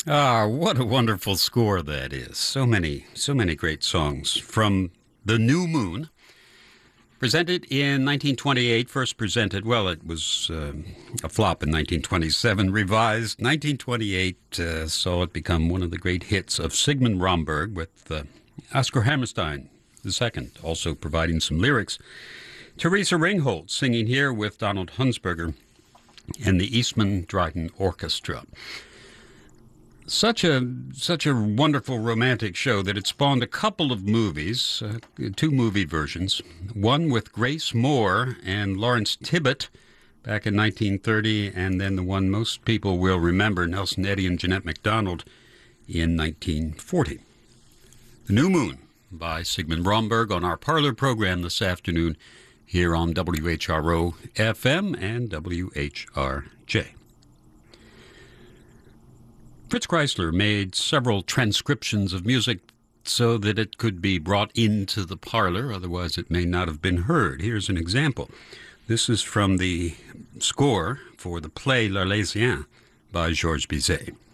Ah, what a wonderful score that is. So many great songs from The New Moon, presented in 1928, first presented, well, it was a flop in 1927, revised 1928, saw it become one of the great hits of Sigmund Romberg with Oscar Hammerstein II, also providing some lyrics. Teresa Ringholt singing here with Donald Hunsberger and the Eastman Dryden Orchestra. Such a wonderful romantic show that it spawned a couple of movies, two movie versions. One with Grace Moore and Lawrence Tibbett back in 1930, and then the one most people will remember, Nelson Eddy and Jeanette MacDonald, in 1940. The New Moon by Sigmund Romberg on our Parlor program this afternoon here on WHRO FM and WHRJ. Fritz Kreisler made several transcriptions of music so that it could be brought into the parlor, otherwise it may not have been heard. Here's an example. This is from the score for the play L'Arlésien by Georges Bizet.